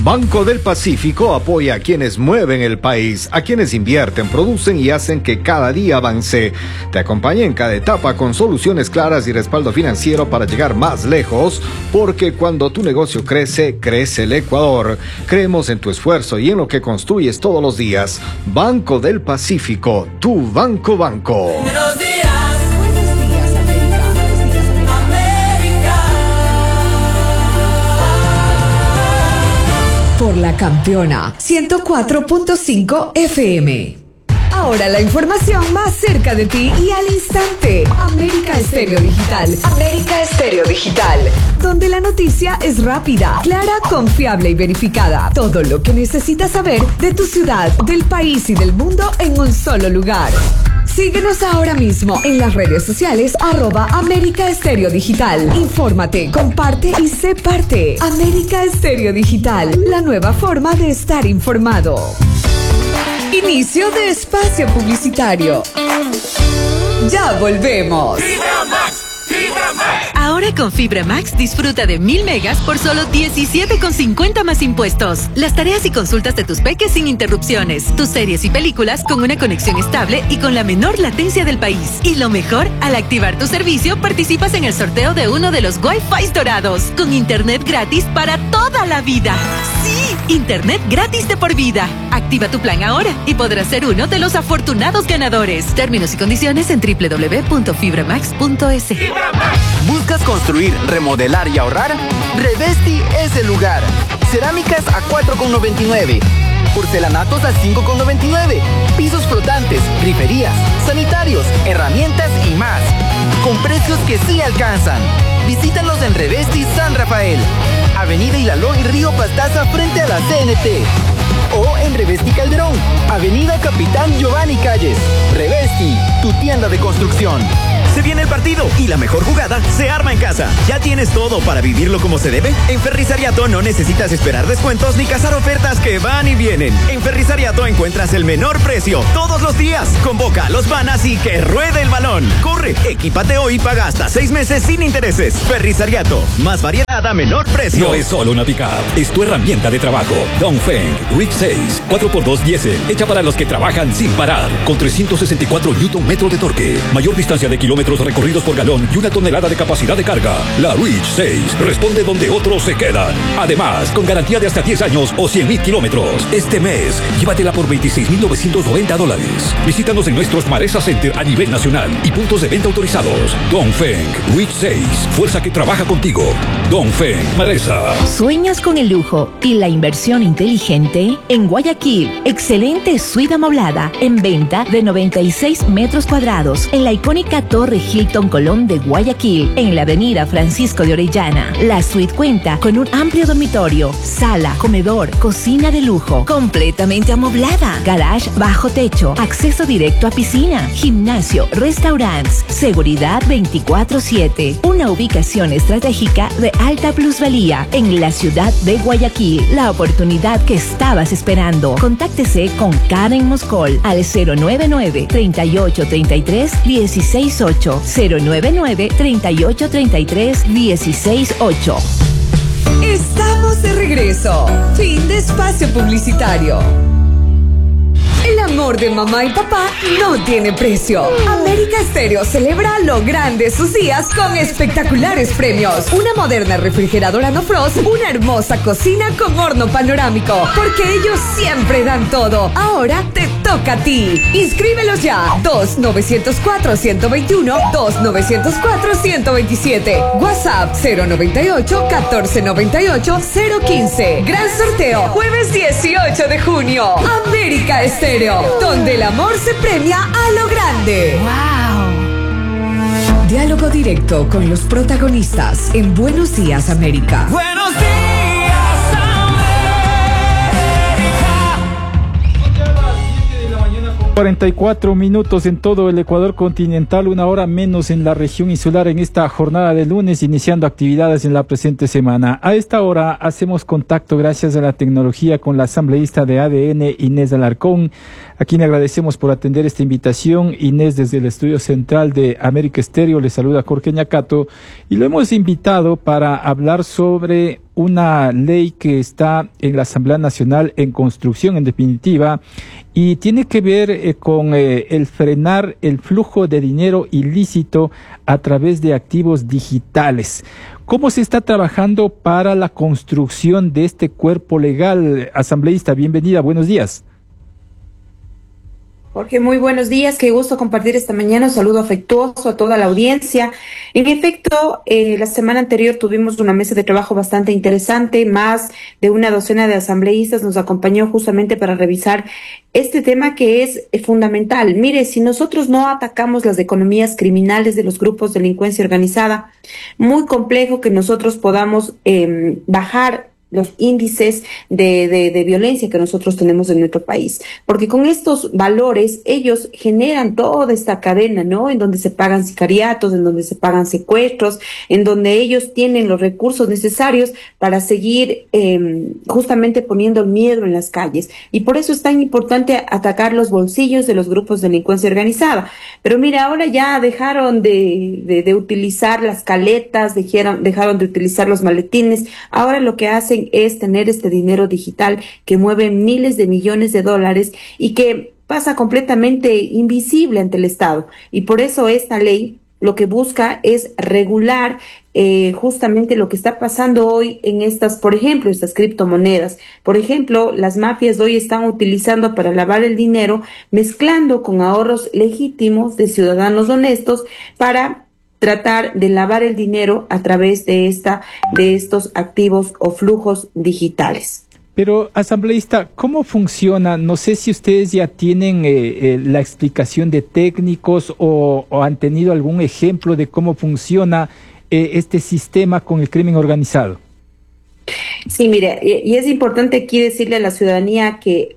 Banco del Pacífico apoya a quienes mueven el país, a quienes invierten, producen y hacen que cada día avance. Te acompaña en cada etapa con soluciones claras y respaldo financiero para llegar más lejos, porque cuando tu negocio crece, crece el Ecuador. Creemos en tu esfuerzo y en lo que construyes todos los días. Banco del Pacífico, tu banco. Buenos días. Por la campeona 104.5 FM. Ahora la información más cerca de ti y al instante. América Estéreo Digital. América Estéreo Digital. Donde la noticia es rápida, clara, confiable y verificada. Todo lo que necesitas saber de tu ciudad, del país y del mundo en un solo lugar. Síguenos ahora mismo en las redes sociales @América Estéreo Digital. Infórmate, comparte y sé parte. América Estéreo Digital, la nueva forma de estar informado. Inicio de espacio publicitario. Ya volvemos. Ahora con Fibra Max disfruta de 1000 megas por solo 17,50 más impuestos. Las tareas y consultas de tus peques sin interrupciones. Tus series y películas con una conexión estable y con la menor latencia del país. Y lo mejor, al activar tu servicio participas en el sorteo de uno de los Wi-Fi dorados con internet gratis para toda la vida. ¡Sí! Internet gratis de por vida. Activa tu plan ahora y podrás ser uno de los afortunados ganadores. Términos y condiciones en www.fibramax.es. ¿Buscas construir, remodelar y ahorrar? Revesti es el lugar. Cerámicas a 4,99. Porcelanatos a 5,99. Pisos flotantes, griferías, sanitarios, herramientas y más. Con precios que sí alcanzan. Visítanos en Revesti San Rafael, Avenida Hilaló y Río Pastaza frente a la CNT. O en Revesti Calderón, Avenida Capitán Giovanni Calles. Revesti, tu tienda de construcción. Se viene el partido y la mejor jugada se arma en casa. ¿Ya tienes todo para vivirlo como se debe? En Ferrizariato no necesitas esperar descuentos ni cazar ofertas que van y vienen. En Ferrizariato encuentras el menor precio todos los días. Convoca a los vanas y que ruede el balón. Corre, equípate hoy y paga hasta 6 meses sin intereses. Ferrizariato, más variedad a menor precio. No es solo una pick-up, es tu herramienta de trabajo. Dongfeng Reach 6, 4x2 diésel, hecha para los que trabajan sin parar. Con 364 Nm de torque, mayor distancia de kilómetros recorridos por galón y 1 tonelada de capacidad de carga. La Reach 6 responde donde otros se quedan. Además, con garantía de hasta 10 años o 100,000 kilómetros. Este mes, llévatela por $26,990. Visítanos en nuestros Maresa Center a nivel nacional y puntos de venta autorizados. Dongfeng Reach 6, fuerza que trabaja contigo. Dongfeng Maresa. ¿Sueñas con el lujo y la inversión inteligente? En Guayaquil, excelente suite amoblada en venta de 96 metros cuadrados en la icónica Torre Hilton Colón de Guayaquil, en la avenida Francisco de Orellana. La suite cuenta con un amplio dormitorio, sala, comedor, cocina de lujo, completamente amoblada, garage bajo techo, acceso directo a piscina, gimnasio, restaurantes, seguridad 24/7. Una ubicación estratégica de alta plusvalía en la ciudad de Guayaquil. La oportunidad que estabas esperando. Contáctese con Karen Moscol al 099-3833-168. 099-3833-168. Estamos de regreso. Fin de espacio publicitario. El amor de mamá y papá no tiene precio. América Estéreo celebra lo grande sus días con espectaculares premios. Una moderna refrigeradora no frost, una hermosa cocina con horno panorámico. Porque ellos siempre dan todo. Ahora te toca a ti. Inscríbelos ya. 2-904-121, 2-904-127. WhatsApp 098-1498-015. Gran sorteo, jueves 18 de junio. América Estéreo, donde el amor se premia a lo grande. ¡Wow! Diálogo directo con los protagonistas en Buenos Días, América. Buenos días, América. 44 minutos en todo el Ecuador continental, 1 hora menos en la región insular en esta jornada de lunes, iniciando actividades en la presente semana. A esta hora hacemos contacto gracias a la tecnología con la asambleísta de ADN, Inés Alarcón, a quien agradecemos por atender esta invitación. Inés, desde el estudio central de América Estéreo, le saluda Jorge Ñacato y lo hemos invitado para hablar sobre una ley que está en la Asamblea Nacional en construcción, en definitiva, y tiene que ver con el frenar el flujo de dinero ilícito a través de activos digitales. ¿Cómo se está trabajando para la construcción de este cuerpo legal? Asambleísta, bienvenida, buenos días. Jorge, muy buenos días, qué gusto compartir esta mañana, un saludo afectuoso a toda la audiencia. En efecto, la semana anterior tuvimos una mesa de trabajo bastante interesante, más de una docena de asambleístas nos acompañó justamente para revisar este tema que es fundamental. Mire, si nosotros no atacamos las economías criminales de los grupos de delincuencia organizada, muy complejo que nosotros podamos bajar los índices de violencia que nosotros tenemos en nuestro país, porque con estos valores ellos generan toda esta cadena, ¿no? En donde se pagan sicariatos, en donde se pagan secuestros, en donde ellos tienen los recursos necesarios para seguir justamente poniendo el miedo en las calles, y por eso es tan importante atacar los bolsillos de los grupos de delincuencia organizada. Pero mira, ahora ya dejaron de utilizar las caletas, dejaron de utilizar los maletines, ahora lo que hacen es tener este dinero digital que mueve miles de millones de dólares y que pasa completamente invisible ante el Estado. Y por eso esta ley lo que busca es regular justamente lo que está pasando hoy en estas, por ejemplo, estas criptomonedas. Por ejemplo, las mafias hoy están utilizando para lavar el dinero, mezclando con ahorros legítimos de ciudadanos honestos para tratar de lavar el dinero a través de estos activos o flujos digitales. Pero, asambleísta, ¿cómo funciona? No sé si ustedes ya tienen la explicación de técnicos o han tenido algún ejemplo de cómo funciona este sistema con el crimen organizado. Sí, mire, y es importante aquí decirle a la ciudadanía que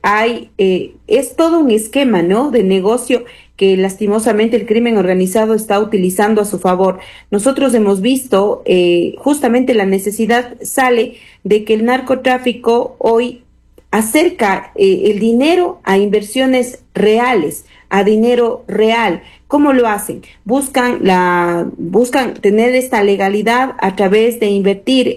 es todo un esquema, ¿no?, de negocio que lastimosamente el crimen organizado está utilizando a su favor. Nosotros hemos visto justamente la necesidad sale de que el narcotráfico hoy acerca el dinero a inversiones reales, a dinero real. ¿Cómo lo hacen? Buscan tener esta legalidad a través de invertir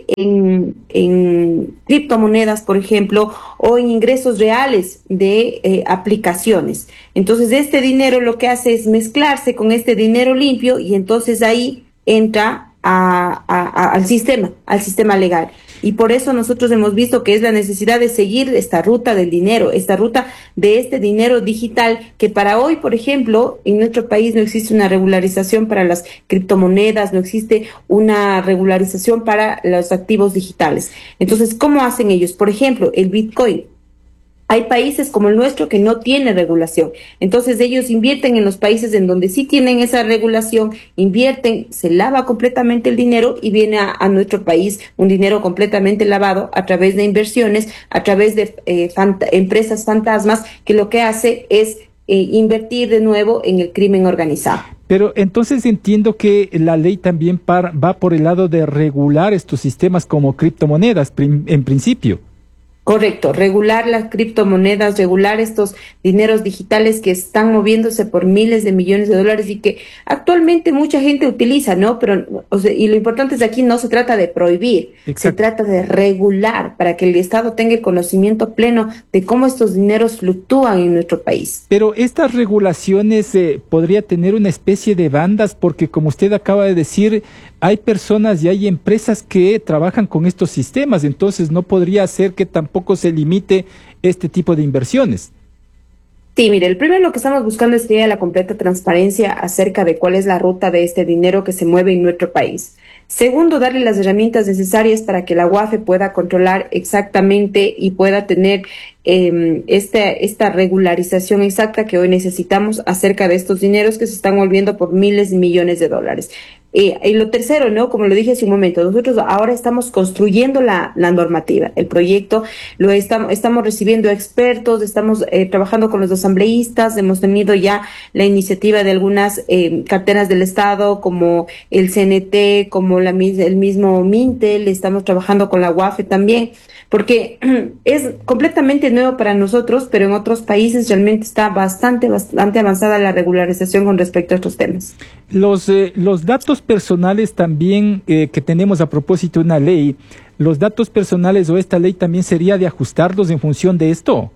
en criptomonedas, por ejemplo, o en ingresos reales de aplicaciones. Entonces, este dinero lo que hace es mezclarse con este dinero limpio y entonces ahí entra al sistema legal. Y por eso nosotros hemos visto que es la necesidad de seguir esta ruta del dinero, esta ruta de este dinero digital, que para hoy, por ejemplo, en nuestro país no existe una regularización para las criptomonedas, no existe una regularización para los activos digitales. Entonces, ¿cómo hacen ellos? Por ejemplo, el Bitcoin. Hay países como el nuestro que no tienen regulación. Entonces ellos invierten en los países en donde sí tienen esa regulación, invierten, se lava completamente el dinero y viene a nuestro país un dinero completamente lavado a través de inversiones, a través de empresas fantasmas, que lo que hace es invertir de nuevo en el crimen organizado. Pero entonces entiendo que la ley también va por el lado de regular estos sistemas como criptomonedas, en principio. Correcto, regular las criptomonedas, regular estos dineros digitales que están moviéndose por miles de millones de dólares y que actualmente mucha gente utiliza, ¿no? Pero, y lo importante es que aquí no se trata de prohibir, exacto, se trata de regular para que el Estado tenga el conocimiento pleno de cómo estos dineros fluctúan en nuestro país. Pero estas regulaciones podría tener una especie de bandas, porque como usted acaba de decir, hay personas y hay empresas que trabajan con estos sistemas, entonces no podría ser que tampoco se limite este tipo de inversiones. Sí, mire, el primero lo que estamos buscando es que haya la completa transparencia acerca de cuál es la ruta de este dinero que se mueve en nuestro país. Segundo, darle las herramientas necesarias para que la UAFE pueda controlar exactamente y pueda tener esta regularización exacta que hoy necesitamos acerca de estos dineros que se están moviendo por miles de millones de dólares. Y lo tercero, ¿no? Como lo dije hace un momento, nosotros ahora estamos construyendo la normativa. El proyecto estamos recibiendo expertos, estamos trabajando con los asambleístas, hemos tenido ya la iniciativa de algunas carteras del Estado, como el CNT, como el mismo Mintel, estamos trabajando con la UAFE también, porque es completamente nuevo para nosotros, pero en otros países realmente está bastante avanzada la regularización con respecto a estos temas. Los datos personales también que tenemos a propósito de una ley, los datos personales o esta ley también sería de ajustarlos en función de esto.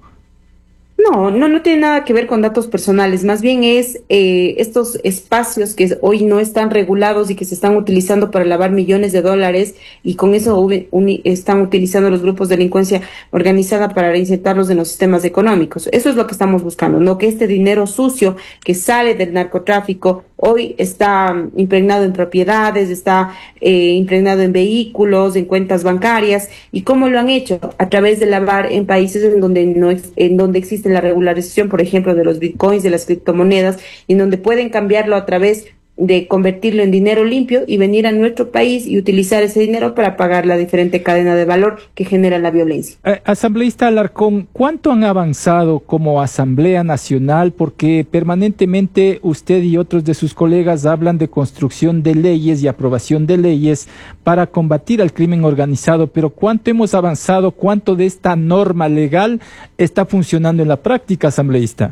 No tiene nada que ver con datos personales, más bien es estos espacios que hoy no están regulados y que se están utilizando para lavar millones de dólares y con eso están utilizando los grupos de delincuencia organizada para reinsertarlos en los sistemas económicos. Eso es lo que estamos buscando, no que este dinero sucio que sale del narcotráfico hoy está impregnado en propiedades, está impregnado en vehículos, en cuentas bancarias. ¿Y cómo lo han hecho? A través de lavar en países en donde existe la regularización, por ejemplo, de los bitcoins, de las criptomonedas, en donde pueden cambiarlo a través de convertirlo en dinero limpio y venir a nuestro país y utilizar ese dinero para pagar la diferente cadena de valor que genera la violencia. Asambleísta Alarcón, ¿cuánto han avanzado como Asamblea Nacional? Porque permanentemente usted y otros de sus colegas hablan de construcción de leyes y aprobación de leyes para combatir al crimen organizado, pero ¿cuánto hemos avanzado? ¿Cuánto de esta norma legal está funcionando en la práctica, asambleísta?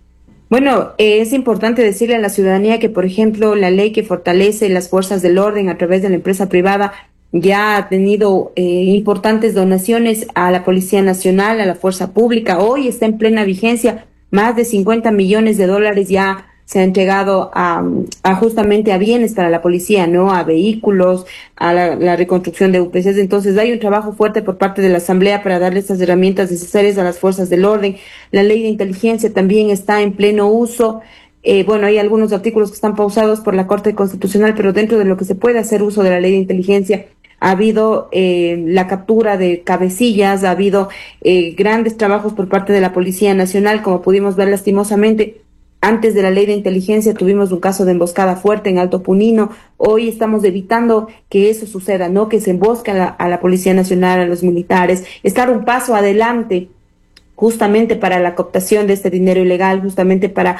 Bueno, es importante decirle a la ciudadanía que, por ejemplo, la ley que fortalece las fuerzas del orden a través de la empresa privada ya ha tenido importantes donaciones a la Policía Nacional, a la Fuerza Pública. Hoy está en plena vigencia. Más de 50 millones de dólares ya se ha entregado a justamente a bienes para la policía, ¿no? A vehículos, a la reconstrucción de UPCs. Entonces hay un trabajo fuerte por parte de la Asamblea para darle estas herramientas necesarias a las fuerzas del orden. La ley de inteligencia también está en pleno uso. Bueno, hay algunos artículos que están pausados por la Corte Constitucional, pero dentro de lo que se puede hacer uso de la ley de inteligencia, ha habido la captura de cabecillas, ha habido grandes trabajos por parte de la Policía Nacional, como pudimos ver lastimosamente. Antes de la ley de inteligencia tuvimos un caso de emboscada fuerte en Alto Punino. Hoy estamos evitando que eso suceda, ¿no? Que se embosque a la Policía Nacional, a los militares, estar un paso adelante justamente para la cooptación de este dinero ilegal, justamente para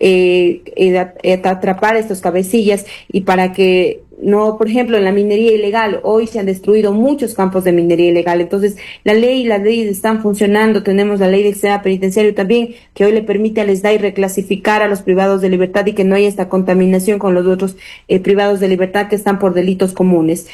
atrapar estos cabecillas y para que no, por ejemplo, en la minería ilegal, hoy se han destruido muchos campos de minería ilegal. Entonces, las leyes están funcionando. Tenemos la ley del sistema penitenciario también, que hoy le permite al SDAI reclasificar a los privados de libertad y que no haya esta contaminación con los otros privados de libertad que están por delitos comunes.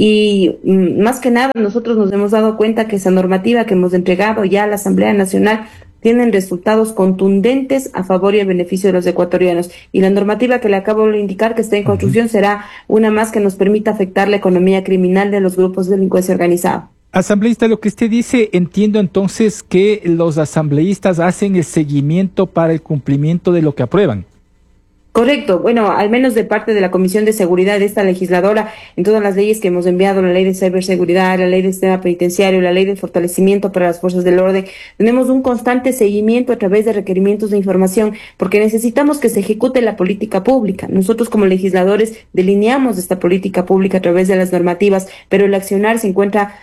Y más que nada, nosotros nos hemos dado cuenta que esa normativa que hemos entregado ya a la Asamblea Nacional tienen resultados contundentes a favor y a beneficio de los ecuatorianos. Y la normativa que le acabo de indicar que está en construcción será una más que nos permita afectar la economía criminal de los grupos de delincuencia organizada. Asambleísta, lo que usted dice, entiendo entonces que los asambleístas hacen el seguimiento para el cumplimiento de lo que aprueban. Correcto, bueno, al menos de parte de la Comisión de Seguridad de esta legisladora, en todas las leyes que hemos enviado, la ley de ciberseguridad, la ley del sistema penitenciario, la ley de fortalecimiento para las fuerzas del orden, tenemos un constante seguimiento a través de requerimientos de información, porque necesitamos que se ejecute la política pública. Nosotros como legisladores delineamos esta política pública a través de las normativas, pero el accionar se encuentra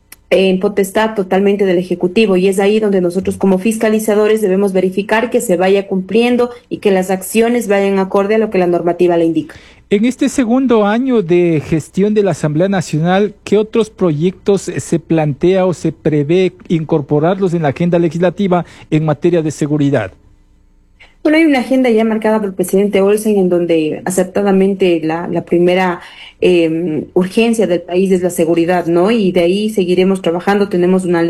en potestad totalmente del Ejecutivo, y es ahí donde nosotros como fiscalizadores debemos verificar que se vaya cumpliendo y que las acciones vayan acorde a lo que la normativa le indica. En este segundo año de gestión de la Asamblea Nacional, ¿qué otros proyectos se plantea o se prevé incorporarlos en la agenda legislativa en materia de seguridad? Bueno, hay una agenda ya marcada por el presidente Olsen en donde acertadamente la primera urgencia del país es la seguridad, ¿no? Y de ahí seguiremos trabajando. Tenemos una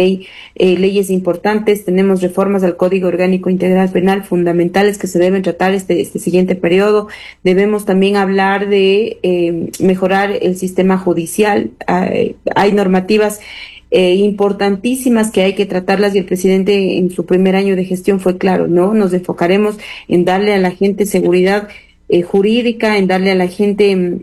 leyes importantes, tenemos reformas al Código Orgánico Integral Penal fundamentales que se deben tratar este siguiente periodo. Debemos también hablar de mejorar el sistema judicial. Hay normativas importantísimas que hay que tratarlas, y el presidente en su primer año de gestión fue claro, ¿no? Nos enfocaremos en darle a la gente seguridad jurídica, en darle a la gente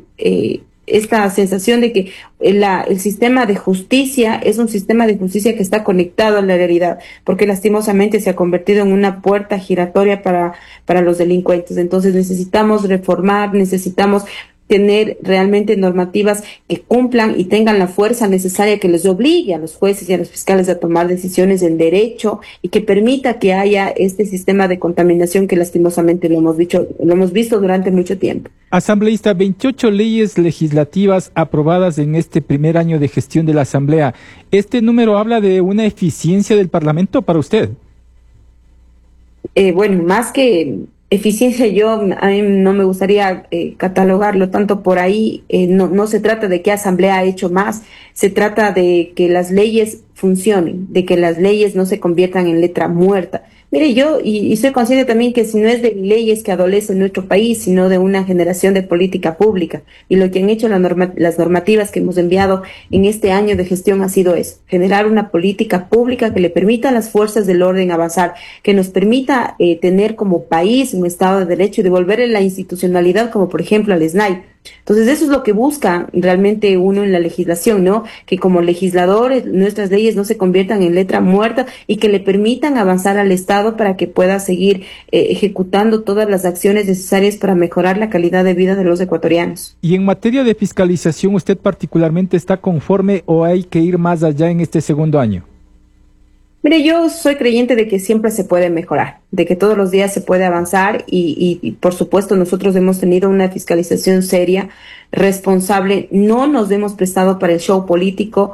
esta sensación de que el sistema de justicia es un sistema de justicia que está conectado a la realidad, porque lastimosamente se ha convertido en una puerta giratoria para los delincuentes. Entonces necesitamos reformar, necesitamos tener realmente normativas que cumplan y tengan la fuerza necesaria que les obligue a los jueces y a los fiscales a tomar decisiones en derecho y que permita que haya este sistema de contaminación que lastimosamente lo hemos visto durante mucho tiempo. Asambleísta, 28 leyes legislativas aprobadas en este primer año de gestión de la Asamblea. ¿Este número habla de una eficiencia del Parlamento para usted? Bueno, más que Eficiencia, a mí no me gustaría catalogarlo tanto por ahí. No se trata de que Asamblea ha hecho más, se trata de que las leyes funcionen, de que las leyes no se conviertan en letra muerta. Mire, yo y soy consciente también que si no es de leyes que adolece nuestro país, sino de una generación de política pública. Y lo que han hecho las normativas que hemos enviado en este año de gestión ha sido eso, generar una política pública que le permita a las fuerzas del orden avanzar, que nos permita tener como país un Estado de Derecho y devolverle la institucionalidad, como por ejemplo al SNAI. Entonces eso es lo que busca realmente uno en la legislación, ¿no? Que como legisladores nuestras leyes no se conviertan en letra muerta y que le permitan avanzar al Estado para que pueda seguir ejecutando todas las acciones necesarias para mejorar la calidad de vida de los ecuatorianos. Y en materia de fiscalización, ¿usted particularmente está conforme o hay que ir más allá en este segundo año? Mire, yo soy creyente de que siempre se puede mejorar, de que todos los días se puede avanzar y por supuesto nosotros hemos tenido una fiscalización seria, responsable, no nos hemos prestado para el show político,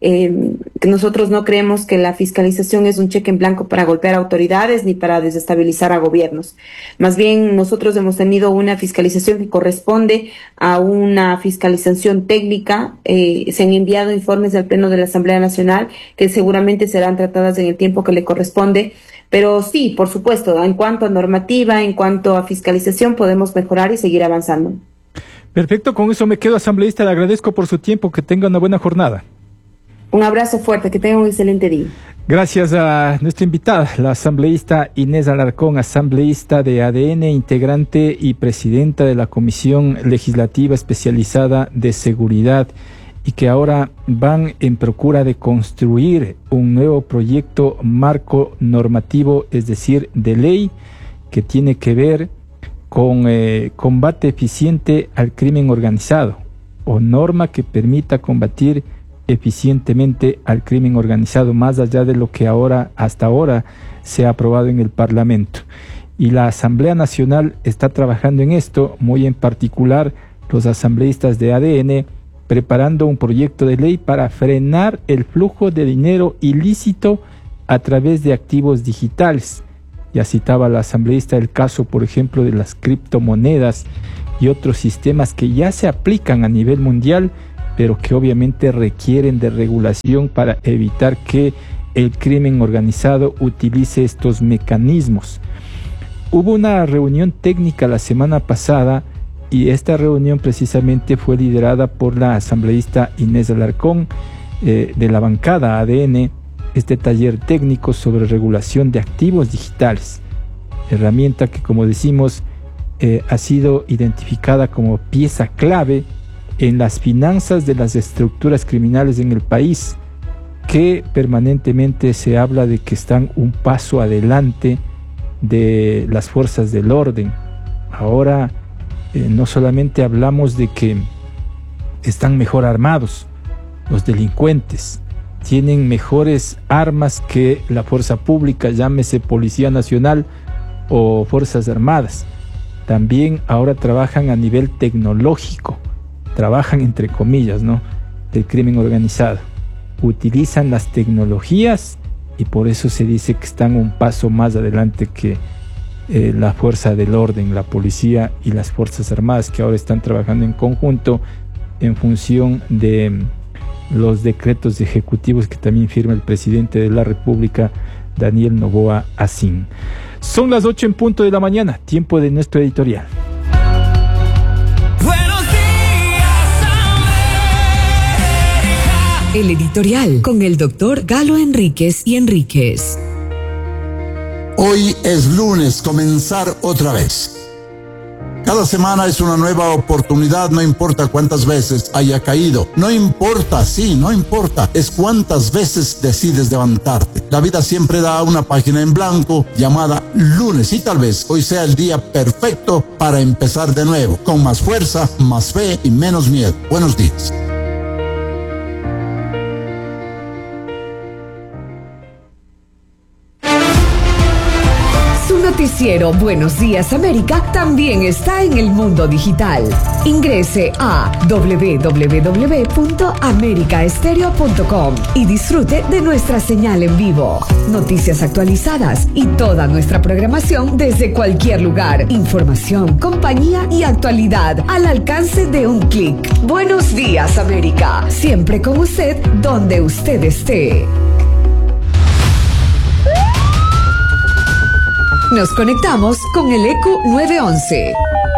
que nosotros no creemos que la fiscalización es un cheque en blanco para golpear autoridades ni para desestabilizar a gobiernos. Más bien nosotros hemos tenido una fiscalización que corresponde a una fiscalización técnica, se han enviado informes al Pleno de la Asamblea Nacional que seguramente serán tratadas en el tiempo que le corresponde, pero sí, por supuesto, en cuanto a normativa, en cuanto a fiscalización podemos mejorar y seguir avanzando. Perfecto, con eso me quedo, asambleísta, le agradezco por su tiempo, que tenga una buena jornada. Un abrazo fuerte, que tenga un excelente día. Gracias a nuestra invitada, la asambleísta Inés Alarcón, asambleísta de ADN, integrante y presidenta de la Comisión Legislativa Especializada de Seguridad, y que ahora van en procura de construir un nuevo proyecto marco normativo, es decir, de ley, que tiene que ver con combate eficiente al crimen organizado, o norma que permita combatir eficientemente al crimen organizado, más allá de lo que hasta ahora se ha aprobado en el Parlamento. Y la Asamblea Nacional está trabajando en esto, muy en particular los asambleístas de ADN, preparando un proyecto de ley para frenar el flujo de dinero ilícito a través de activos digitales. Ya citaba la asambleísta el caso, por ejemplo, de las criptomonedas y otros sistemas que ya se aplican a nivel mundial, pero que obviamente requieren de regulación para evitar que el crimen organizado utilice estos mecanismos. Hubo una reunión técnica la semana pasada y esta reunión precisamente fue liderada por la asambleísta Inés Alarcón de la bancada ADN, este taller técnico sobre regulación de activos digitales, herramienta que, como decimos, ha sido identificada como pieza clave en las finanzas de las estructuras criminales en el país, que permanentemente se habla de que están un paso adelante de las fuerzas del orden. Ahora no solamente hablamos de que están mejor armados, los delincuentes tienen mejores armas que la fuerza pública, llámese Policía Nacional o Fuerzas Armadas. También ahora trabajan a nivel tecnológico, trabajan entre comillas, ¿no?, del crimen organizado. Utilizan las tecnologías y por eso se dice que están un paso más adelante que la fuerza del orden, la policía y las Fuerzas Armadas, que ahora están trabajando en conjunto en función de los decretos ejecutivos que también firma el presidente de la República, Daniel Noboa Asín. Son las 8 en punto de la mañana, tiempo de nuestro editorial. El editorial con el doctor Galo Enríquez y Enríquez. Hoy es lunes, comenzar otra vez. Cada semana es una nueva oportunidad, no importa cuántas veces haya caído. No importa, no importa, es cuántas veces decides levantarte. La vida siempre da una página en blanco llamada lunes y tal vez hoy sea el día perfecto para empezar de nuevo, con más fuerza, más fe y menos miedo. Buenos días. noticiero Buenos Días América también está en el mundo digital. Ingrese a www.americaestereo.com y disfrute de nuestra señal en vivo. Noticias actualizadas y toda nuestra programación desde cualquier lugar. Información, compañía y actualidad al alcance de un clic. Buenos Días América, siempre con usted donde usted esté. Nos conectamos con el EQ 911.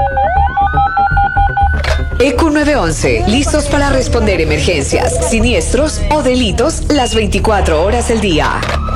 EQ 911, listos para responder emergencias, siniestros o delitos las 24 horas del día.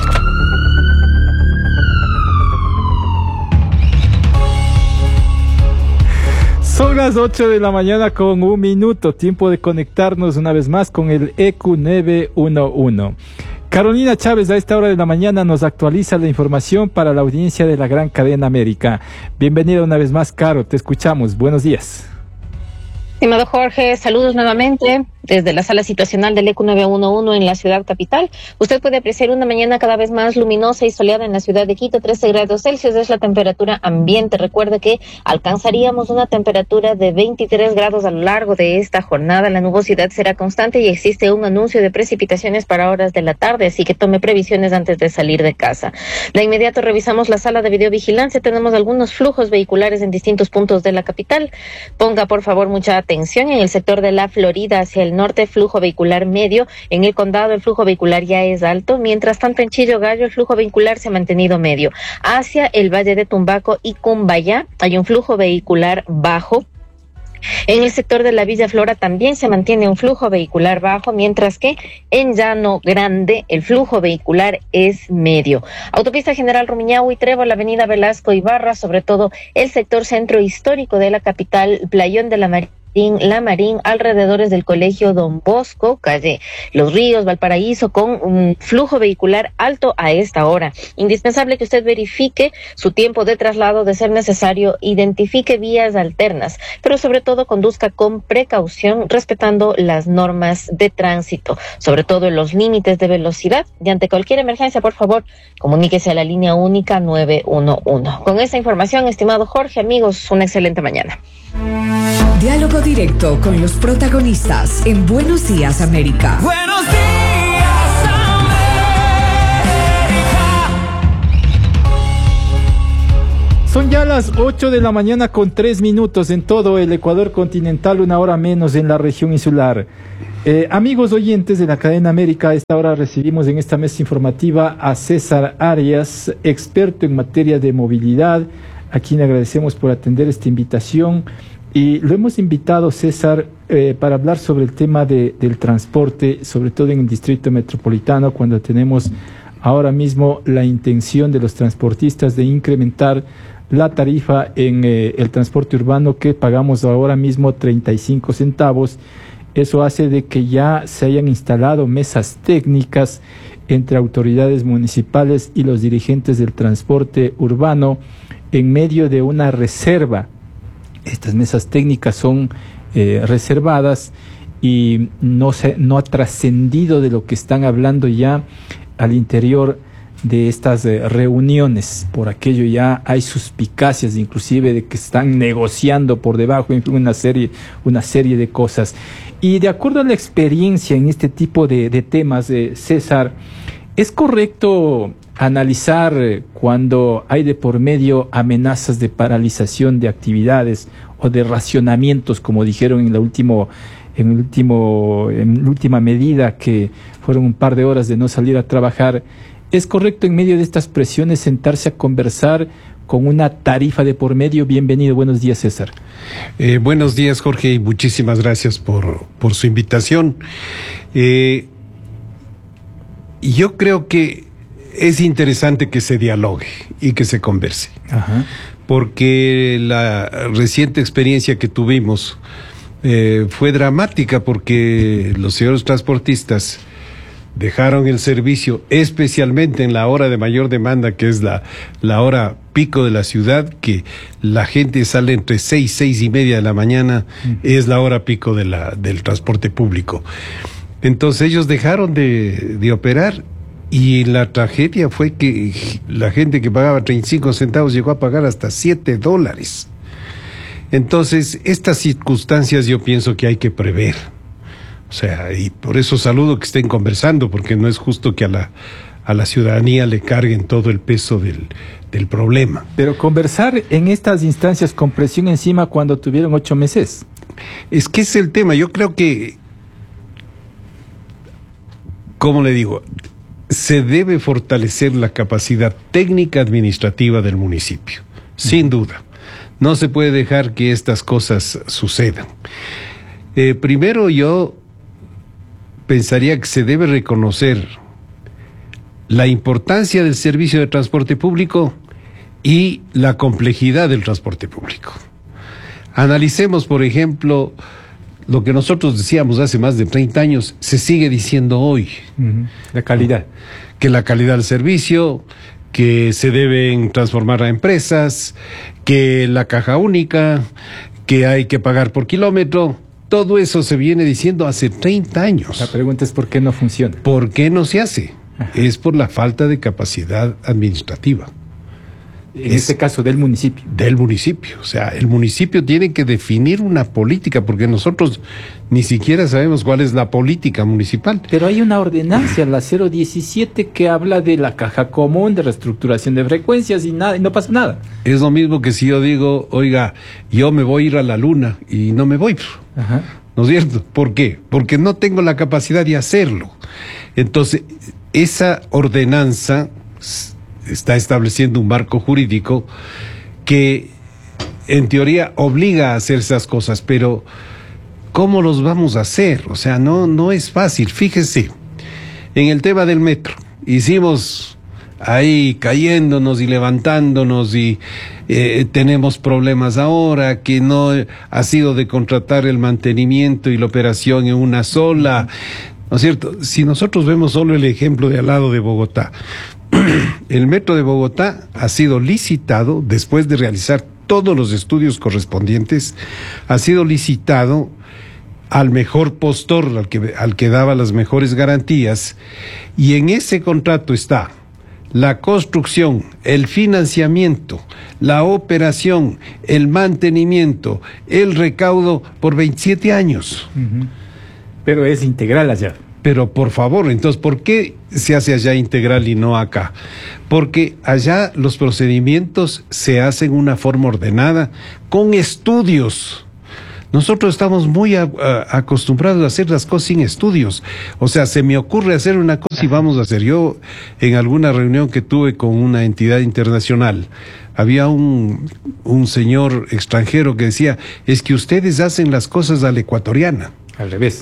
Son las 8 de la mañana con 1 minuto, tiempo de conectarnos una vez más con el EQ 911. Carolina Chávez a esta hora de la mañana nos actualiza la información para la audiencia de la Gran Cadena América. Bienvenida una vez más, Caro, te escuchamos. Buenos días. Estimado Jorge, saludos nuevamente desde la sala situacional del EQ 911 en la ciudad capital. Usted puede apreciar una mañana cada vez más luminosa y soleada en la ciudad de Quito. 13 grados Celsius es la temperatura ambiente. Recuerde que alcanzaríamos una temperatura de 23 grados a lo largo de esta jornada. La nubosidad será constante y existe un anuncio de precipitaciones para horas de la tarde, así que tome previsiones antes de salir de casa. De inmediato revisamos la sala de videovigilancia. Tenemos algunos flujos vehiculares en distintos puntos de la capital. Ponga por favor mucha atención en el sector de la Florida hacia el norte, flujo vehicular medio. En el condado el flujo vehicular ya es alto, mientras tanto en Chillo Gallo el flujo vehicular se ha mantenido medio. Hacia el Valle de Tumbaco y Cumbayá hay un flujo vehicular bajo. En el sector de la Villa Flora también se mantiene un flujo vehicular bajo, mientras que en Llano Grande el flujo vehicular es medio. Autopista General Rumiñahui, Trébol, Avenida Velasco Ibarra, sobre todo el sector centro histórico de la capital, Playón de la Marín, alrededores del Colegio Don Bosco, calle Los Ríos, Valparaíso, con un flujo vehicular alto a esta hora. Indispensable que usted verifique su tiempo de traslado, de ser necesario, identifique vías alternas, pero sobre todo conduzca con precaución, respetando las normas de tránsito, sobre todo los límites de velocidad, y ante cualquier emergencia, por favor, comuníquese a la línea única 911. Con esta información, estimado Jorge, amigos, una excelente mañana. Diálogo directo con los protagonistas en Buenos Días América. Buenos días América. Son ya las 8 de la mañana con 3 minutos en todo el Ecuador continental, 1 hora menos en la región insular. Amigos oyentes de la cadena América, a esta hora recibimos en esta mesa informativa a César Arias, experto en materia de movilidad, a quien agradecemos por atender esta invitación. Y lo hemos invitado, César, para hablar sobre el tema del transporte, sobre todo en el Distrito Metropolitano, cuando tenemos ahora mismo la intención de los transportistas de incrementar la tarifa en el transporte urbano, que pagamos ahora mismo 35 centavos. Eso hace de que ya se hayan instalado mesas técnicas entre autoridades municipales y los dirigentes del transporte urbano en medio de una reserva. Estas mesas técnicas son reservadas y no ha trascendido de lo que están hablando ya al interior de estas reuniones. Por aquello ya hay suspicacias, inclusive de que están negociando por debajo, en fin, una serie de cosas. Y de acuerdo a la experiencia en este tipo de temas, César, ¿es correcto analizar cuando hay de por medio amenazas de paralización de actividades o de racionamientos, como dijeron en la última medida, que fueron un par de horas de no salir a trabajar? ¿Es correcto en medio de estas presiones sentarse a conversar con una tarifa de por medio? Bienvenido, buenos días, César. Buenos días, Jorge, y muchísimas gracias por su invitación. Yo creo que es interesante que se dialogue y que se converse. Ajá. Porque la reciente experiencia que tuvimos fue dramática, porque los señores transportistas dejaron el servicio, especialmente en la hora de mayor demanda, que es la hora pico de la ciudad, que la gente sale entre 6 y media de la mañana, es la hora pico del transporte público. Entonces ellos dejaron de operar Y la tragedia fue que la gente que pagaba 35 centavos llegó a pagar hasta $7. Entonces, estas circunstancias yo pienso que hay que prever. O sea, y por eso saludo que estén conversando, porque no es justo que a la ciudadanía le carguen todo el peso del problema. Pero conversar en estas instancias con presión encima cuando tuvieron 8 meses. Es que es el tema. Yo creo que, ¿cómo le digo? Se debe fortalecer la capacidad técnica administrativa del municipio, sin duda. No se puede dejar que estas cosas sucedan. Primero yo pensaría que se debe reconocer la importancia del servicio de transporte público y la complejidad del transporte público. Analicemos, por ejemplo, lo que nosotros decíamos hace más de 30 años, se sigue diciendo hoy. La calidad. Que la calidad del servicio, que se deben transformar a empresas, que la caja única, que hay que pagar por kilómetro. Todo eso se viene diciendo hace 30 años. La pregunta es ¿por qué no funciona? ¿Por qué no se hace? Es por la falta de capacidad administrativa. En este caso del municipio. Del municipio. O sea, el municipio tiene que definir una política, porque nosotros ni siquiera sabemos cuál es la política municipal. Pero hay una ordenanza, la 017, que habla de la caja común, de reestructuración de frecuencias y nada, y no pasa nada. Es lo mismo que si yo digo, oiga, yo me voy a ir a la luna y no me voy. Ajá. ¿No es cierto? ¿Por qué? Porque no tengo la capacidad de hacerlo. Entonces, esa ordenanza está estableciendo un marco jurídico que en teoría obliga a hacer esas cosas, pero ¿cómo los vamos a hacer? O sea, no es fácil. Fíjese, en el tema del metro, hicimos ahí cayéndonos y levantándonos y tenemos problemas ahora, que no ha sido de contratar el mantenimiento y la operación en una sola, ¿no es cierto? Si nosotros vemos solo el ejemplo de al lado de Bogotá, el metro de Bogotá ha sido licitado, después de realizar todos los estudios correspondientes, ha sido licitado al mejor postor, al que daba las mejores garantías, y en ese contrato está la construcción, el financiamiento, la operación, el mantenimiento, el recaudo por 27 años. Pero es integral allá. Pero por favor, entonces, ¿por qué se hace allá integral y no acá? Porque allá los procedimientos se hacen de una forma ordenada, con estudios. Nosotros estamos muy acostumbrados a hacer las cosas sin estudios. O sea, se me ocurre hacer una cosa y vamos a hacer. Yo, en alguna reunión que tuve con una entidad internacional, había un señor extranjero que decía, es que ustedes hacen las cosas a la ecuatoriana. Al revés.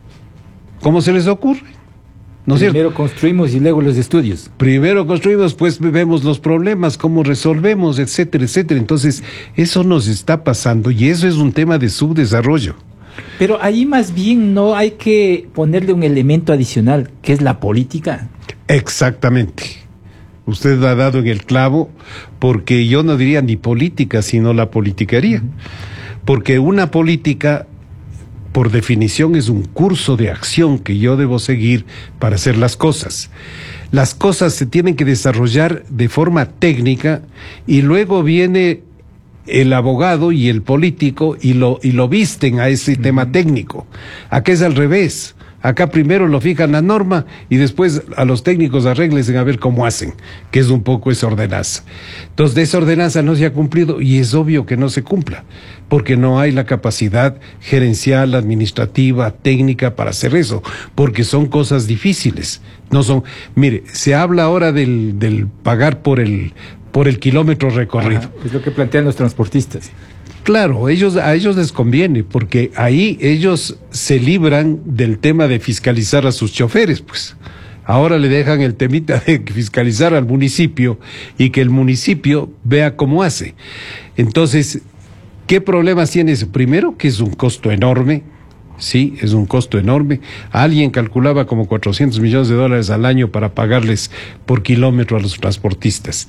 ¿Cómo se les ocurre? ¿No es cierto? Primero construimos y luego los estudios. Primero construimos, pues vemos los problemas, cómo resolvemos, etcétera, etcétera. Entonces, eso nos está pasando y eso es un tema de subdesarrollo. Pero ahí más bien no hay que ponerle un elemento adicional, que es la política. Exactamente. Usted ha dado en el clavo, porque yo no diría ni política, sino la politiquería. Porque una política, por definición, es un curso de acción que yo debo seguir para hacer las cosas. Las cosas se tienen que desarrollar de forma técnica y luego viene el abogado y el político y lo visten a ese tema técnico. Acá es al revés. Acá primero lo fijan la norma y después a los técnicos arreglen a ver cómo hacen, que es un poco esa ordenanza. Entonces, de esa ordenanza no se ha cumplido y es obvio que no se cumpla, porque no hay la capacidad gerencial, administrativa, técnica para hacer eso, porque son cosas difíciles. No son, mire, se habla ahora del pagar por el kilómetro recorrido. Es lo que plantean los transportistas. Claro, a ellos les conviene, porque ahí ellos se libran del tema de fiscalizar a sus choferes, pues. Ahora le dejan el temita de fiscalizar al municipio y que el municipio vea cómo hace. Entonces, ¿qué problemas tiene eso? Primero, que es un costo enorme. Sí, es un costo enorme. Alguien calculaba como $400 millones al año para pagarles por kilómetro a los transportistas.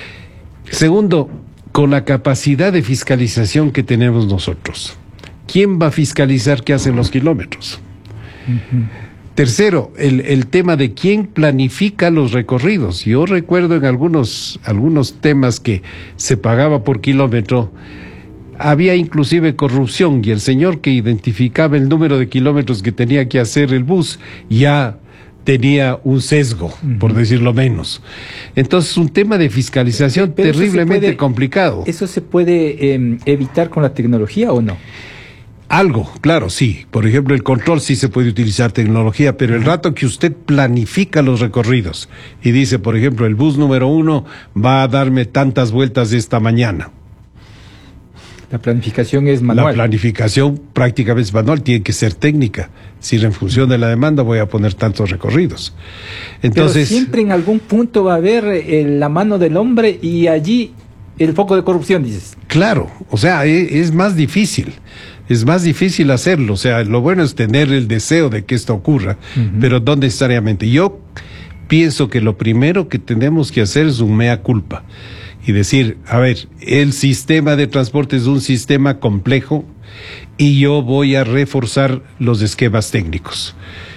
Segundo, con la capacidad de fiscalización que tenemos nosotros, ¿quién va a fiscalizar qué hacen los kilómetros? Tercero, el tema de quién planifica los recorridos. Yo recuerdo en algunos temas que se pagaba por kilómetro, había inclusive corrupción, y el señor que identificaba el número de kilómetros que tenía que hacer el bus ya tenía un sesgo, por decirlo menos. Entonces, un tema de fiscalización terriblemente complicado. ¿Eso se puede evitar con la tecnología o no? Algo, claro, sí. Por ejemplo, el control sí se puede utilizar tecnología, pero el rato que usted planifica los recorridos y dice, por ejemplo, el bus número 1 va a darme tantas vueltas esta mañana. La planificación es manual. La planificación prácticamente es manual, tiene que ser técnica. Si en función de la demanda voy a poner tantos recorridos. Entonces, pero siempre en algún punto va a haber la mano del hombre y allí el foco de corrupción, dices. Claro, o sea, es más difícil. Es más difícil hacerlo. O sea, lo bueno es tener el deseo de que esto ocurra, pero no necesariamente. Yo pienso que lo primero que tenemos que hacer es un mea culpa. Y decir, a ver, el sistema de transporte es un sistema complejo y yo voy a reforzar los esquemas técnicos.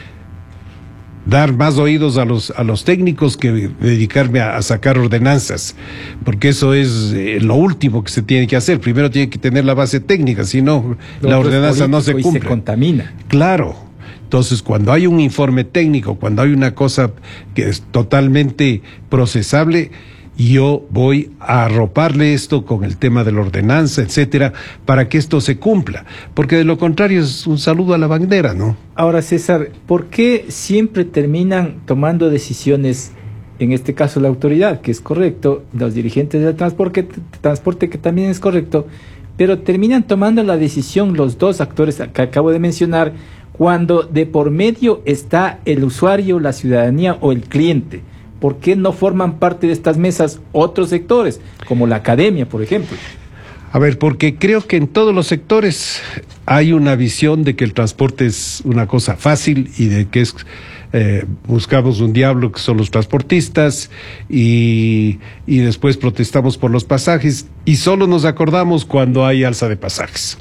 Dar más oídos a los técnicos que dedicarme a sacar ordenanzas, porque eso es lo último que se tiene que hacer. Primero tiene que tener la base técnica, si no, la ordenanza no se cumple. Y se contamina. Claro. Entonces, cuando hay un informe técnico, cuando hay una cosa que es totalmente procesable, yo voy a arroparle esto con el tema de la ordenanza, etcétera, para que esto se cumpla. Porque de lo contrario es un saludo a la bandera, ¿no? Ahora, César, ¿por qué siempre terminan tomando decisiones, en este caso la autoridad, que es correcto, los dirigentes del transporte que también es correcto, pero terminan tomando la decisión los dos actores que acabo de mencionar, cuando de por medio está el usuario, la ciudadanía o el cliente? ¿Por qué no forman parte de estas mesas otros sectores, como la academia, por ejemplo? A ver, porque creo que en todos los sectores hay una visión de que el transporte es una cosa fácil y de que buscamos un diablo que son los transportistas y después protestamos por los pasajes y solo nos acordamos cuando hay alza de pasajes.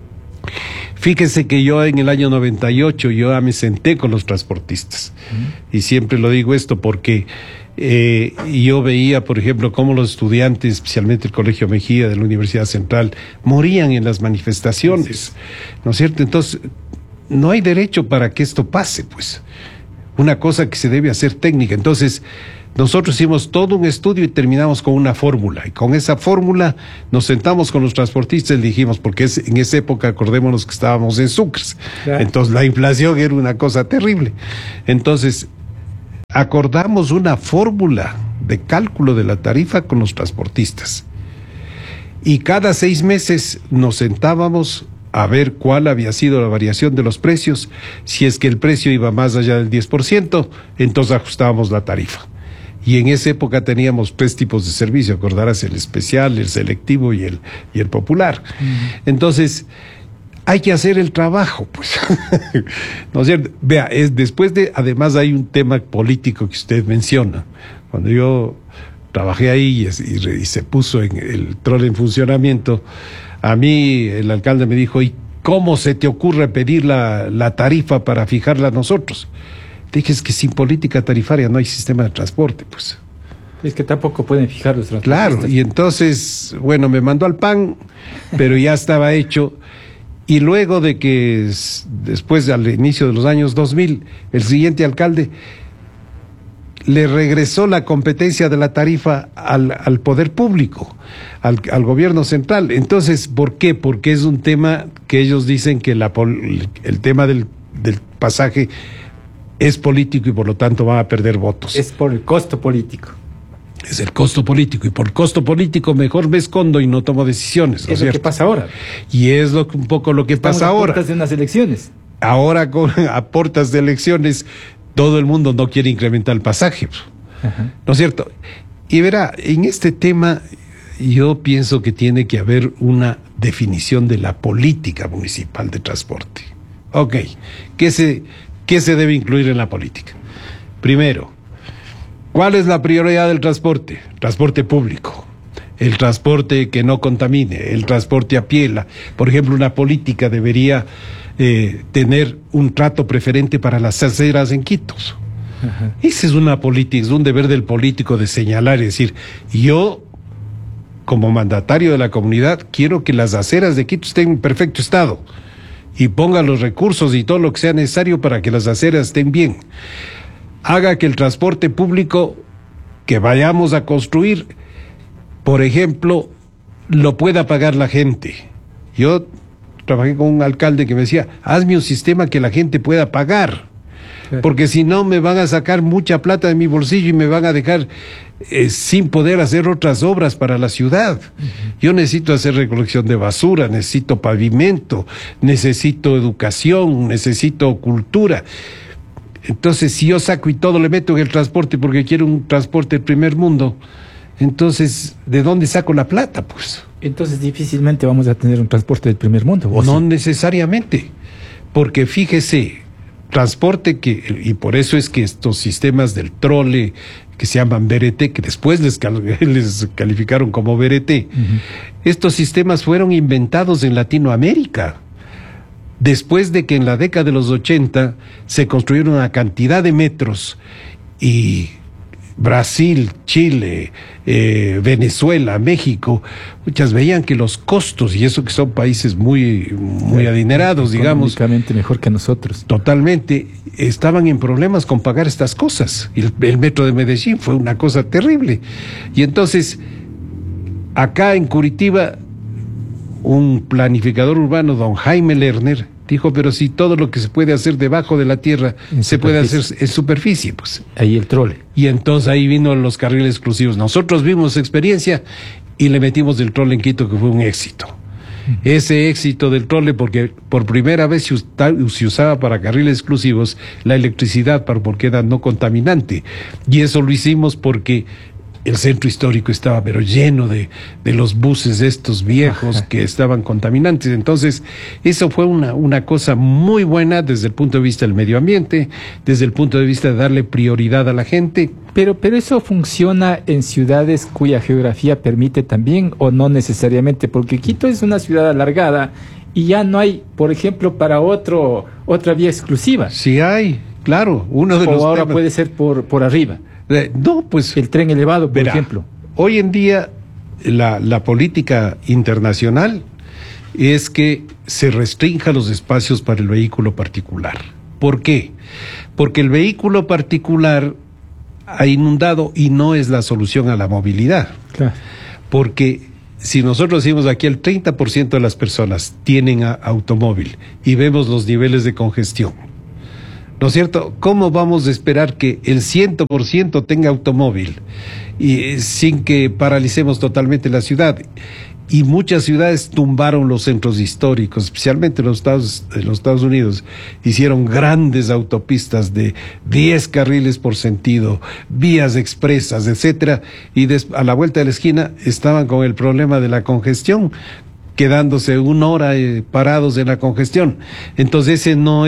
Fíjense que yo en el año 98 yo ya me senté con los transportistas y siempre lo digo esto porque yo veía, por ejemplo, cómo los estudiantes, especialmente el Colegio Mejía de la Universidad Central, morían en las manifestaciones, ¿no es cierto? Entonces, no hay derecho para que esto pase, pues. Una cosa que se debe hacer técnica. Entonces, nosotros hicimos todo un estudio y terminamos con una fórmula. Y con esa fórmula nos sentamos con los transportistas y dijimos, porque en esa época, acordémonos que estábamos en Sucres. Claro. Entonces, la inflación era una cosa terrible. Entonces, acordamos una fórmula de cálculo de la tarifa con los transportistas. Y cada 6 meses nos sentábamos a ver cuál había sido la variación de los precios. Si es que el precio iba más allá del 10%, entonces ajustábamos la tarifa. Y en esa época teníamos 3 tipos de servicio, acordarás, el especial, el selectivo y el popular. Entonces, hay que hacer el trabajo, pues. ¿No es cierto? Vea, además hay un tema político que usted menciona. Cuando yo trabajé ahí y se puso el trol en funcionamiento, a mí el alcalde me dijo, ¿y cómo se te ocurre pedir la tarifa para fijarla nosotros? Dije, es que sin política tarifaria no hay sistema de transporte, pues. Es que tampoco pueden fijar los transportistas. Claro, y entonces, bueno, me mandó al PAN, pero ya estaba hecho. Y luego de que, después al inicio de los años 2000, el siguiente alcalde le regresó la competencia de la tarifa al poder público, al gobierno central. Entonces, ¿por qué? Porque es un tema que ellos dicen que el tema del pasaje es político y por lo tanto van a perder votos. Es por el costo político. Es el costo político y por costo político mejor me escondo y no tomo decisiones. ¿No es lo que pasa ahora. Y es un poco lo que pasa ahora. A puertas de unas elecciones. Ahora a puertas de elecciones todo el mundo no quiere incrementar el pasaje. Ajá. ¿No es cierto? Y verá, en este tema yo pienso que tiene que haber una definición de la política municipal de transporte. Ok, ¿qué se debe incluir en la política? Primero, ¿cuál es la prioridad del transporte? Transporte público. el transporte que no contamine, el transporte a pie. Por ejemplo, una política debería tener un trato preferente para las aceras en Quito. Ajá. Esa es una política, es un deber del político de señalar y decir, yo, como mandatario de la comunidad, quiero que las aceras de Quito estén en perfecto estado y ponga los recursos y todo lo que sea necesario para que las aceras estén bien. Haga que el transporte público que vayamos a construir, por ejemplo, lo pueda pagar la gente. Yo trabajé con un alcalde que me decía, hazme un sistema que la gente pueda pagar, porque si no me van a sacar mucha plata de mi bolsillo y me van a dejar sin poder hacer otras obras para la ciudad. Yo necesito hacer recolección de basura, necesito pavimento, necesito educación, necesito cultura. Entonces, si yo saco y todo le meto en el transporte porque quiero un transporte del primer mundo, entonces, ¿de dónde saco la plata, pues? Entonces, difícilmente vamos a tener un transporte del primer mundo. No necesariamente, porque fíjese, transporte y por eso es que estos sistemas del trole, que se llaman BRT, que después les calificaron como BRT, estos sistemas fueron inventados en Latinoamérica. Después de que en la década de los 80 se construyeron una cantidad de metros y Brasil, Chile, Venezuela, México, muchas veían que los costos, y eso que son países muy adinerados, digamos, económicamente mejor que nosotros, totalmente, estaban en problemas con pagar estas cosas. Y el metro de Medellín fue una cosa terrible. Y entonces, acá en Curitiba, un planificador urbano, don Jaime Lerner, dijo, pero si todo lo que se puede hacer debajo de la tierra se puede hacer en superficie, pues. Ahí el trole. Y entonces ahí vino los carriles exclusivos. Nosotros vimos experiencia y le metimos el trole en Quito, que fue un éxito. Ese éxito del trole, porque por primera vez se usaba para carriles exclusivos la electricidad, porque era no contaminante. Y eso lo hicimos porque el centro histórico estaba pero lleno de los buses estos viejos que estaban contaminantes. Entonces, eso fue una cosa muy buena desde el punto de vista del medio ambiente, desde el punto de vista de darle prioridad a la gente. Pero eso funciona en ciudades cuya geografía permite también, o no necesariamente, porque Quito es una ciudad alargada y ya no hay, por ejemplo, para otra vía exclusiva. Sí hay, claro. Uno de los ahora temas puede ser por arriba. No, pues el tren elevado, por ejemplo. Hoy en día la política internacional es que se restrinja los espacios para el vehículo particular. ¿Por qué? Porque el vehículo particular ha inundado y no es la solución a la movilidad. Claro. Porque si nosotros decimos aquí el 30% de las personas tienen automóvil y vemos los niveles de congestión, ¿no es cierto? ¿Cómo vamos a esperar que el 100% tenga automóvil y sin que paralicemos totalmente la ciudad? Y muchas ciudades tumbaron los centros históricos, especialmente los Estados Unidos. Hicieron grandes autopistas de 10 carriles por sentido, vías expresas, etcétera, y a la vuelta de la esquina estaban con el problema de la congestión, quedándose 1 hora parados en la congestión. Entonces ese no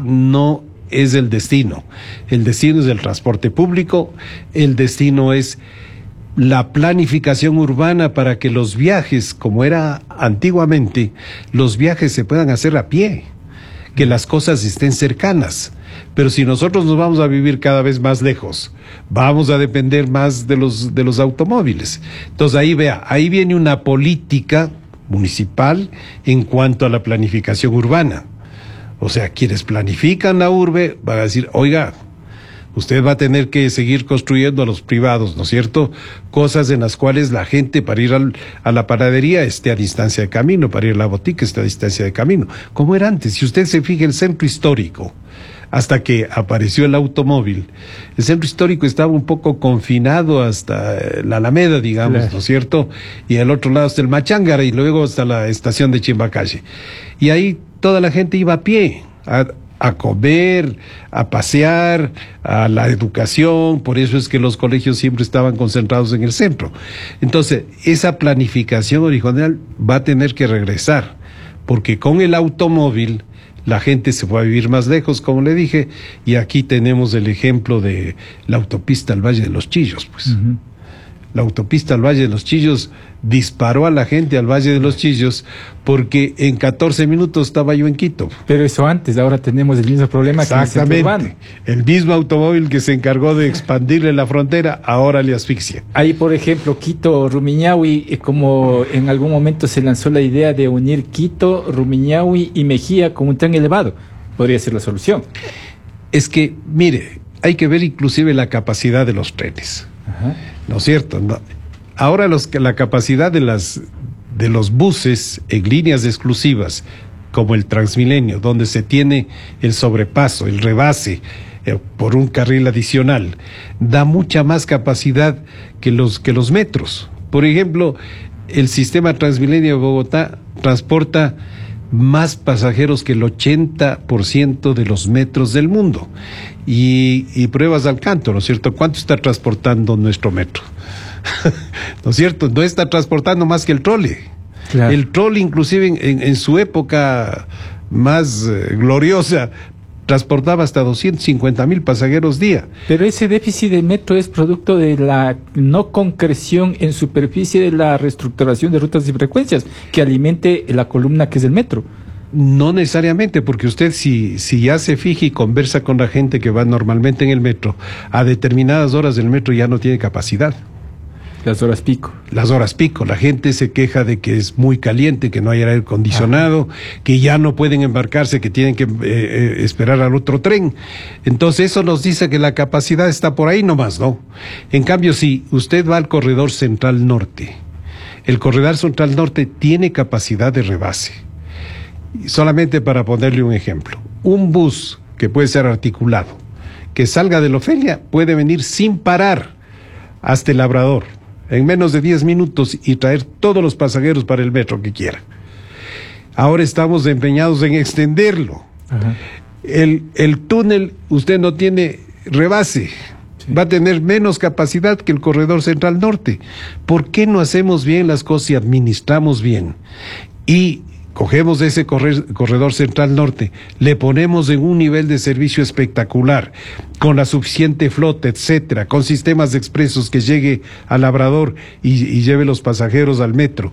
es el destino. El destino es el transporte público, el destino es la planificación urbana para que los viajes, como era antiguamente, los viajes se puedan hacer a pie, que las cosas estén cercanas. Pero si nosotros nos vamos a vivir cada vez más lejos, vamos a depender más de los automóviles. Entonces ahí viene una política municipal en cuanto a la planificación urbana. O sea, quienes planifican la urbe van a decir, oiga, usted va a tener que seguir construyendo a los privados, ¿no es cierto? Cosas en las cuales la gente para ir a la panadería esté a distancia de camino, para ir a la botica esté a distancia de camino, como era antes. Si usted se fija, el centro histórico, hasta que apareció el automóvil, el centro histórico estaba un poco confinado hasta la Alameda, digamos, claro, ¿no es cierto? Y al otro lado hasta el Machángara y luego hasta la estación de Chimbacalle. Y ahí toda la gente iba a pie, a comer, a pasear, a la educación. Por eso es que los colegios siempre estaban concentrados en el centro. Entonces, esa planificación original va a tener que regresar, porque con el automóvil la gente se fue a vivir más lejos, como le dije, y aquí tenemos el ejemplo de la autopista al Valle de los Chillos, pues. la autopista al Valle de los Chillos disparó a la gente al Valle de los Chillos porque en 14 minutos estaba yo en Quito. Pero eso antes, ahora tenemos el mismo problema que en el centro urbano. El mismo automóvil que se encargó de expandirle la frontera, ahora le asfixia. Ahí, por ejemplo, Quito, Rumiñahui, como en algún momento se lanzó la idea de unir Quito, Rumiñahui y Mejía con un tren elevado, podría ser la solución. Es que, mire, hay que ver inclusive la capacidad de los trenes. Ajá. ¿No es cierto? No. Ahora la capacidad de los buses en líneas exclusivas, como el Transmilenio, donde se tiene el sobrepaso, el rebase por un carril adicional, da mucha más capacidad que los metros. Por ejemplo, el sistema Transmilenio de Bogotá transporta más pasajeros que el 80% de los metros del mundo. Y pruebas al canto, ¿no es cierto? ¿Cuánto está transportando nuestro metro? ¿No es cierto? No está transportando más que el trole. Claro. El trole, inclusive en su época más gloriosa, transportaba hasta 250,000 pasajeros día. Pero ese déficit de metro es producto de la no concreción en superficie de la reestructuración de rutas y frecuencias que alimente la columna que es el metro. No necesariamente, porque usted si ya se fija y conversa con la gente que va normalmente en el metro, a determinadas horas del metro ya no tiene capacidad. Las horas pico. Las horas pico. La gente se queja de que es muy caliente, que no hay aire acondicionado, que ya no pueden embarcarse, que tienen que esperar al otro tren. Entonces eso nos dice que la capacidad está por ahí nomás, ¿no? En cambio, si usted va al corredor central norte, el corredor central norte tiene capacidad de rebase. Solamente para ponerle un ejemplo, un bus que puede ser articulado, que salga de la Ofelia, puede venir sin parar hasta el Labrador en menos de 10 minutos y traer todos los pasajeros para el metro que quiera. Ahora estamos empeñados en extenderlo. Ajá. El túnel, usted no tiene rebase. Sí. Va a tener menos capacidad que el corredor central norte. ¿Por qué no hacemos bien las cosas y administramos bien? Y cogemos ese corredor central norte, le ponemos en un nivel de servicio espectacular, con la suficiente flota, etcétera, con sistemas de expresos que llegue al Labrador y lleve los pasajeros al metro.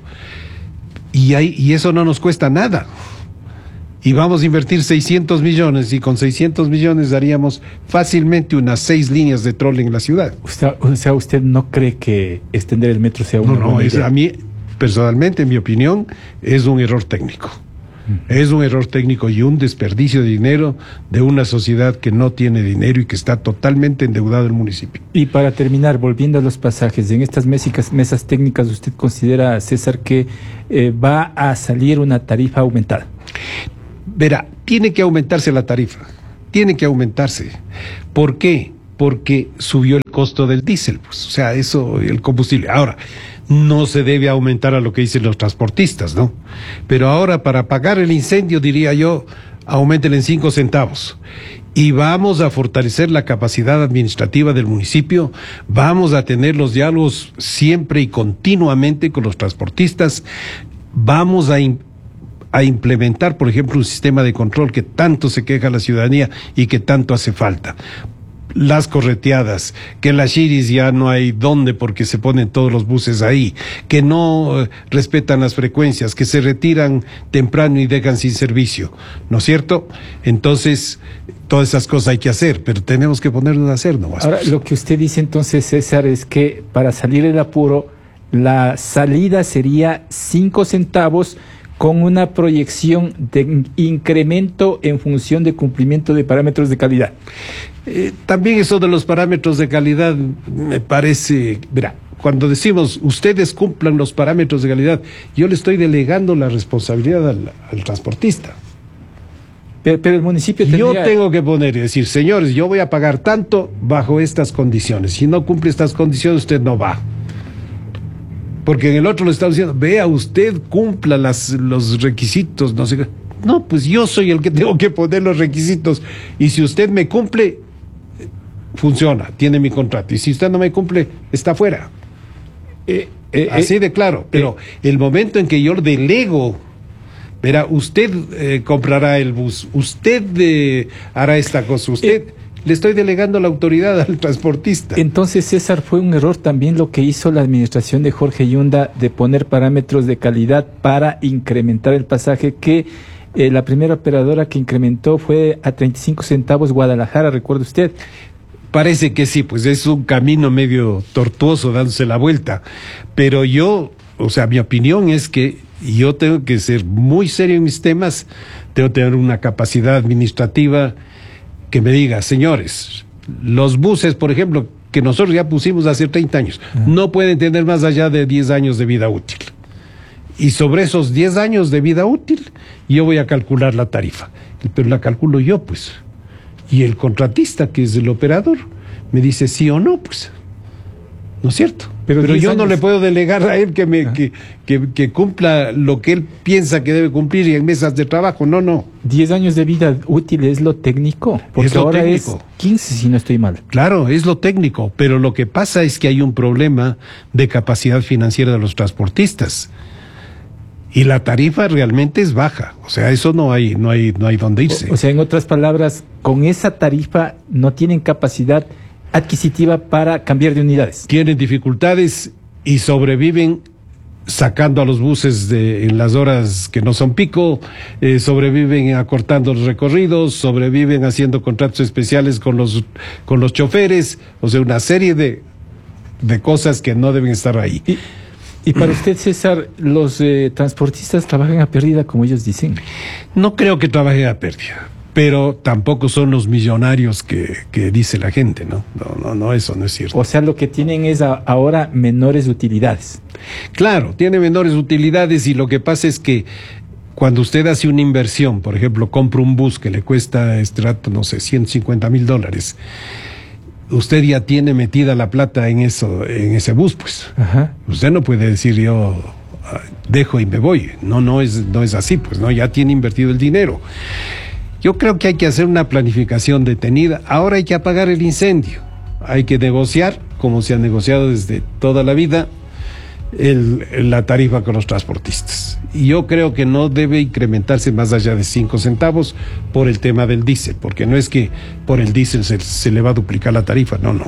Y eso no nos cuesta nada. Y vamos a invertir 600 millones, y con 600 millones daríamos fácilmente unas 6 líneas de trole en la ciudad. O sea, ¿usted no cree que extender el metro sea una buena idea? A mí, personalmente, en mi opinión, es un error técnico. Es un error técnico y un desperdicio de dinero de una sociedad que no tiene dinero y que está totalmente endeudado el municipio. Y para terminar, volviendo a los pasajes, en estas mesas técnicas, ¿usted considera, César, que va a salir una tarifa aumentada? Verá, tiene que aumentarse la tarifa, tiene que aumentarse. ¿Por qué? Porque subió el costo del diésel, pues, o sea, eso, el combustible. Ahora, no se debe aumentar a lo que dicen los transportistas, ¿no? Pero ahora, para pagar el incendio, diría yo, auméntenle en 5 centavos. Y vamos a fortalecer la capacidad administrativa del municipio, vamos a tener los diálogos siempre y continuamente con los transportistas, vamos a implementar, por ejemplo, un sistema de control que tanto se queja la ciudadanía y que tanto hace falta. Las correteadas, que en las Chiris ya no hay dónde porque se ponen todos los buses ahí, que no respetan las frecuencias, que se retiran temprano y dejan sin servicio, ¿no es cierto? Entonces, todas esas cosas hay que hacer, pero tenemos que ponernos a hacer nomás. Ahora, lo que usted dice entonces, César, es que para salir del apuro, la salida sería 5 centavos con una proyección de incremento en función de cumplimiento de parámetros de calidad. También eso de los parámetros de calidad me parece, verá, cuando decimos ustedes cumplan los parámetros de calidad, yo le estoy delegando la responsabilidad al transportista. Pero el municipio tendría... Yo tengo que poner y decir, señores, yo voy a pagar tanto bajo estas condiciones. Si no cumple estas condiciones, usted no va. Porque en el otro le estamos diciendo, vea, usted cumpla los requisitos, no sé qué. No, pues yo soy el que tengo que poner los requisitos. Y si usted me cumple, funciona, tiene mi contrato. Y si usted no me cumple, está fuera. Así de claro. Pero el momento en que yo delego, verá, usted comprará el bus, usted hará esta cosa, usted... le estoy delegando la autoridad al transportista. Entonces, César, fue un error también lo que hizo la administración de Jorge Yunda de poner parámetros de calidad para incrementar el pasaje, que la primera operadora que incrementó fue a 35 centavos Guadalajara, ¿recuerda usted? Parece que sí, pues es un camino medio tortuoso dándose la vuelta, pero yo, o sea, mi opinión es que yo tengo que ser muy serio en mis temas, tengo que tener una capacidad administrativa que me diga, señores, los buses, por ejemplo, que nosotros ya pusimos hace 30 años, no pueden tener más allá de 10 años de vida útil. Y sobre esos 10 años de vida útil, yo voy a calcular la tarifa, pero la calculo yo, pues. Y el contratista, que es el operador, me dice sí o no, pues. ¿No es cierto? Pero yo no le puedo delegar a él que cumpla lo que él piensa que debe cumplir y en mesas de trabajo. No. 10 años de vida útil es lo técnico, porque es lo ahora técnico. Es 15, si no estoy mal. Claro, es lo técnico, pero lo que pasa es que hay un problema de capacidad financiera de los transportistas. Y la tarifa realmente es baja, o sea, eso no hay dónde irse. O sea, en otras palabras, con esa tarifa no tienen capacidad adquisitiva para cambiar de unidades. Tienen dificultades y sobreviven sacando a los buses en las horas que no son pico, sobreviven acortando los recorridos, sobreviven haciendo contratos especiales con los choferes, o sea, una serie de cosas que no deben estar ahí. Y para usted, César, ¿los transportistas trabajan a pérdida, como ellos dicen? No creo que trabajen a pérdida, pero tampoco son los millonarios que dice la gente, ¿no? No, eso no es cierto. O sea, lo que tienen es ahora menores utilidades. Claro, tiene menores utilidades y lo que pasa es que cuando usted hace una inversión, por ejemplo, compra un bus que le cuesta, no sé, $150,000, usted ya tiene metida la plata en ese bus, pues. Ajá. Usted no puede decir yo dejo y me voy. No es así, pues, ¿no? Ya tiene invertido el dinero. Yo creo que hay que hacer una planificación detenida. Ahora hay que apagar el incendio. Hay que negociar, como se ha negociado desde toda la vida, la tarifa con los transportistas. Y yo creo que no debe incrementarse más allá de 5 centavos por el tema del diésel, porque no es que por el diésel se le va a duplicar la tarifa, no.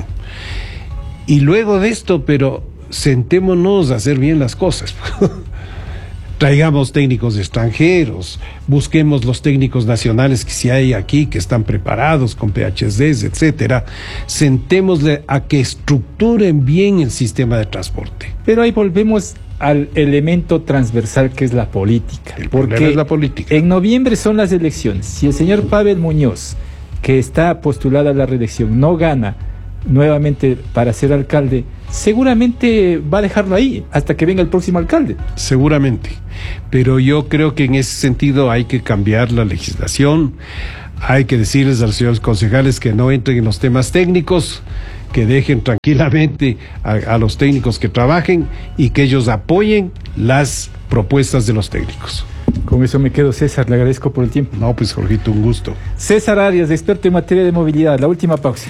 Y luego de esto, pero sentémonos a hacer bien las cosas. Traigamos técnicos extranjeros, busquemos los técnicos nacionales que sí hay aquí, que están preparados con PhDs, etcétera. Sentémosle a que estructuren bien el sistema de transporte. Pero ahí volvemos al elemento transversal que es la política. El problema es la política. En noviembre son las elecciones. Si el señor Pavel Muñoz, que está postulado a la reelección, no gana nuevamente para ser alcalde, seguramente va a dejarlo ahí hasta que venga el próximo alcalde. Seguramente, pero yo creo que en ese sentido hay que cambiar la legislación, hay que decirles a los señores concejales que no entren en los temas técnicos, que dejen tranquilamente a los técnicos que trabajen y que ellos apoyen las propuestas de los técnicos. Con eso me quedo, César, le agradezco por el tiempo. No, pues Jorgito, un gusto. César Arias, experto en materia de movilidad. La última pausa.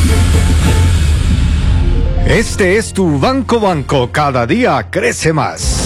Este es tu Banco, cada día crece más.